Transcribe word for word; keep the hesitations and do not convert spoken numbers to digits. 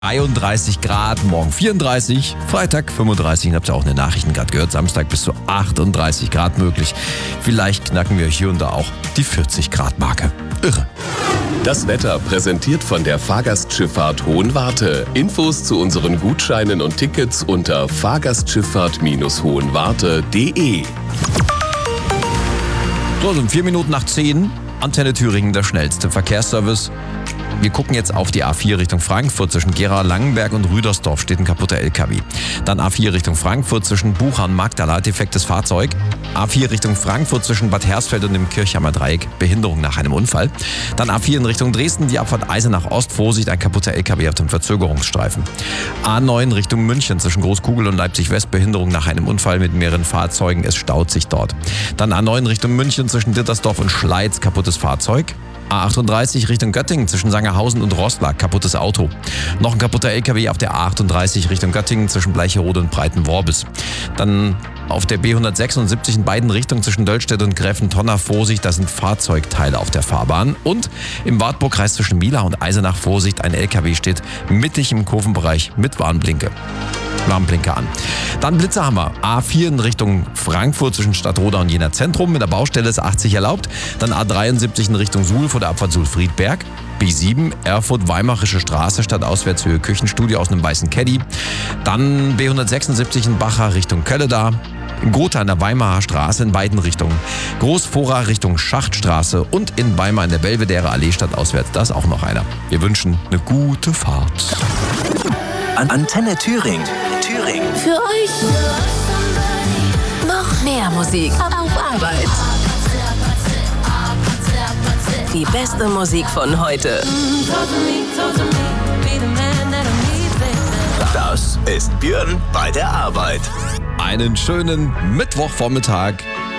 dreiunddreißig Grad, morgen vierunddreißig, Freitag fünfunddreißig, habt ihr auch in den Nachrichten gerade gehört, Samstag bis zu achtunddreißig Grad möglich. Vielleicht knacken wir hier und da auch die vierzig Grad Marke. Irre. Das Wetter präsentiert von der Fahrgastschifffahrt Hohenwarte. Infos zu unseren Gutscheinen und Tickets unter fahrgastschifffahrt hohenwarte punkt de. So, sind vier Minuten nach zehn. Antenne Thüringen, der schnellste Verkehrsservice. Wir gucken jetzt auf die A vier Richtung Frankfurt. Zwischen Gera, Langenberg und Rüdersdorf steht ein kaputter L K W. Dann A vier Richtung Frankfurt zwischen Bucha und Magdala, defektes Fahrzeug. A vier Richtung Frankfurt zwischen Bad Hersfeld und dem Kirchheimer Dreieck, Behinderung nach einem Unfall. Dann A vier in Richtung Dresden, die Abfahrt Eisenach Ost, Vorsicht, ein kaputter L K W auf dem Verzögerungsstreifen. A neun Richtung München zwischen Großkugel und Leipzig West, Behinderung nach einem Unfall mit mehreren Fahrzeugen, es staut sich dort. Dann A neun Richtung München zwischen Dittersdorf und Schleiz, kaputtes Fahrzeug. A achtunddreißig Richtung Göttingen zwischen Sangerhausen und Roßla, kaputtes Auto. Noch ein kaputter L K W auf der A achtunddreißig Richtung Göttingen zwischen Bleicherode und Breitenworbis. Dann auf der B hundertsechsundsiebzig in beiden Richtungen zwischen Döllstedt und Gräfentonner, Vorsicht, da sind Fahrzeugteile auf der Fahrbahn. Und im Wartburgkreis zwischen Mila und Eisenach, Vorsicht, ein L K W steht mittig im Kurvenbereich mit Warnblinke. Warnblinker an. Dann Blitzerhammer. A vier in Richtung Frankfurt zwischen Stadtroda und Jena Zentrum. Mit der Baustelle ist achtzig erlaubt. Dann A dreiundsiebzig in Richtung Suhl vor der Abfahrt Suhl-Friedberg. B sieben Erfurt-Weimarische Straße statt Auswärtshöhe Küchenstudio aus einem weißen Caddy. Dann B hundertsechsundsiebzig in Bacher Richtung Kölleda. In Gotha an der Weimarer Straße in beiden Richtungen. Großvorra Richtung Schachtstraße und in Weimar in der Belvedere Allee statt auswärts. Da ist auch noch einer. Wir wünschen eine gute Fahrt. Antenne Thüringen. Thüringen. Für euch noch mehr Musik auf Arbeit. Die beste Musik von heute. Das ist Björn bei der Arbeit. Einen schönen Mittwochvormittag.